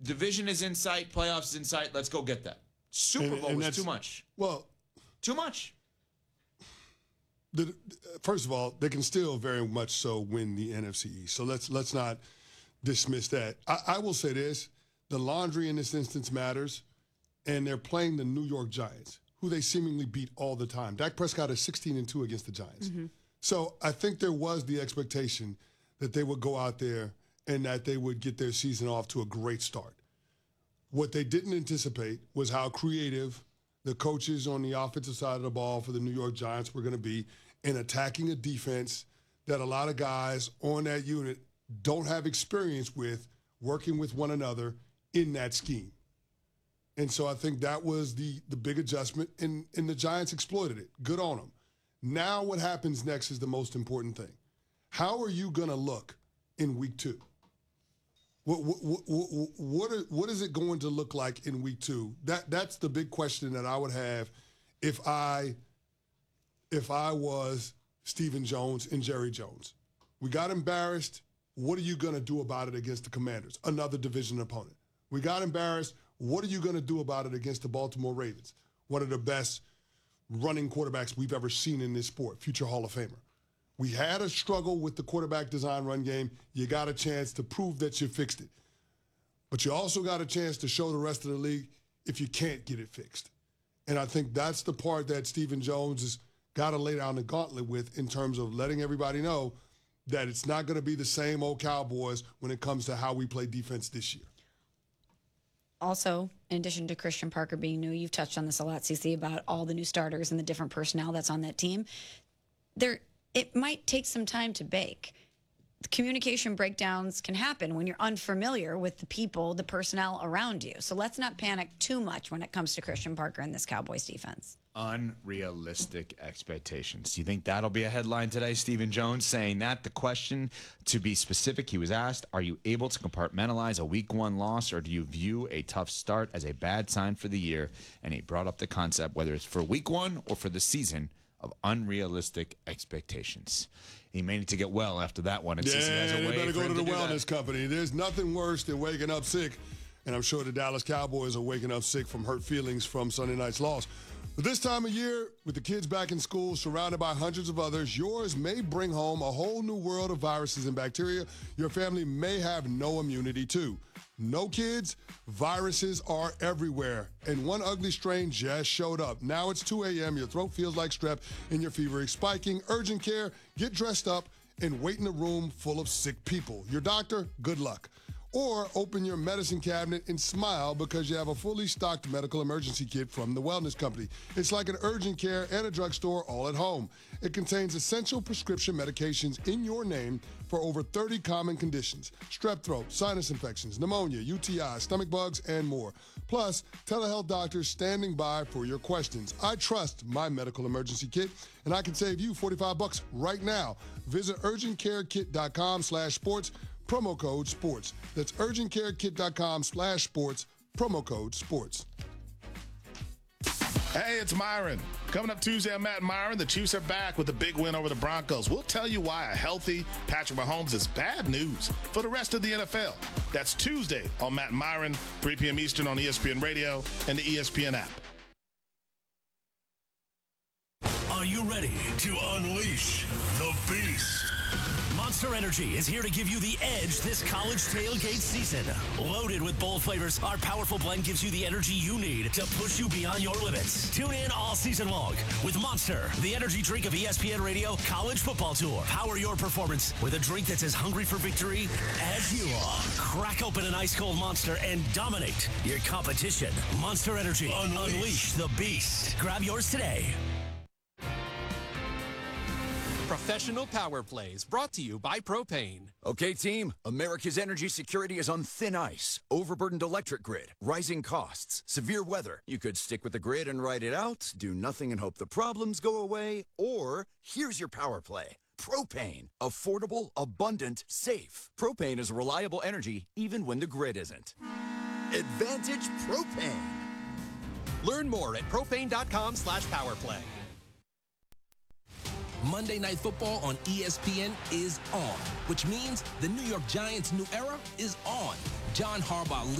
Division is in sight. Playoffs is in sight. Let's go get that. Super Bowl was too much. Well, too much. First of all, they can still very much so win the NFC East. So let's not dismiss that. I will say this. The laundry in this instance matters, and they're playing the New York Giants, who they seemingly beat all the time. Dak Prescott is 16-2 against the Giants. Mm-hmm. So I think there was the expectation that they would go out there and that they would get their season off to a great start. What they didn't anticipate was how creative the coaches on the offensive side of the ball for the New York Giants were going to be in attacking a defense that a lot of guys on that unit don't have experience with working with one another in that scheme. And so I think that was the big adjustment, and the Giants exploited it. Good on them. Now what happens next is the most important thing. How are you going to look in week 2? What is it going to look like in week 2? That's the big question that I would have if I was Stephen Jones and Jerry Jones. We got embarrassed. What are you going to do about it against the Commanders, another division opponent? We got embarrassed. What are you going to do about it against the Baltimore Ravens, one of the best running quarterbacks we've ever seen in this sport, future Hall of Famer? We had a struggle with the quarterback design run game. You got a chance to prove that you fixed it. But you also got a chance to show the rest of the league if you can't get it fixed. And I think that's the part that Stephen Jones has got to lay down the gauntlet with in terms of letting everybody know that it's not going to be the same old Cowboys when it comes to how we play defense this year. Also, in addition to Christian Parker being new, you've touched on this a lot, CC, about all the new starters and the different personnel that's on that team. It might take some time to bake. The communication breakdowns can happen when you're unfamiliar with the people, the personnel around you. So let's not panic too much when it comes to Christian Parker and this Cowboys defense. Unrealistic expectations. Do you think that'll be a headline today? Stephen Jones saying that. The question, to be specific, he was asked, are you able to compartmentalize a week 1 loss, or do you view a tough start as a bad sign for the year? And he brought up the concept, whether it's for week 1 or for the season, of unrealistic expectations. He may need to get well after that one. And yeah, has a way they better go to the that. wellness company. There's nothing worse than waking up sick, and I'm sure the Dallas Cowboys are waking up sick from hurt feelings from Sunday night's loss. But this time of year, with the kids back in school, surrounded by hundreds of others, yours may bring home a whole new world of viruses and bacteria your family may have no immunity to. No, kids, viruses are everywhere, and one ugly strain just showed up. Now it's 2 a.m., your throat feels like strep, and your fever is spiking. Urgent care, get dressed up, and wait in a room full of sick people. Your doctor, good luck. Or open your medicine cabinet and smile because you have a fully stocked medical emergency kit from the Wellness Company. It's like an urgent care and a drugstore all at home. It contains essential prescription medications in your name for over 30 common conditions: strep throat, sinus infections, pneumonia, UTI, stomach bugs, and more. Plus, telehealth doctors standing by for your questions. I trust my medical emergency kit, and I can save you $45 right now. Visit urgentcarekit.com/sports. Promo code SPORTS. That's urgentcarekit.com/sports. Promo code SPORTS. Hey, it's Myron. Coming up Tuesday, I'm Matt Myron. The Chiefs are back with a big win over the Broncos. We'll tell you why a healthy Patrick Mahomes is bad news for the rest of the NFL. That's Tuesday on Matt Myron, 3 p.m. Eastern on ESPN Radio and the ESPN app. Are you ready to unleash the beast? Monster Energy is here to give you the edge this college tailgate season. Loaded with bold flavors, our powerful blend gives you the energy you need to push you beyond your limits. Tune in all season long with Monster, the energy drink of ESPN Radio College Football Tour. Power your performance with a drink that's as hungry for victory as you are. Crack open an ice-cold Monster and dominate your competition. Monster Energy. Unleash the beast. Grab yours today. Professional Power Plays, brought to you by Propane. Okay, team, America's energy security is on thin ice. Overburdened electric grid, rising costs, severe weather. You could stick with the grid and ride it out, do nothing and hope the problems go away, or here's your power play. Propane. Affordable, abundant, safe. Propane is reliable energy even when the grid isn't. Advantage Propane. Learn more at propane.com/powerplay. Monday Night Football on ESPN is on, which means the New York Giants' new era is on. John Harbaugh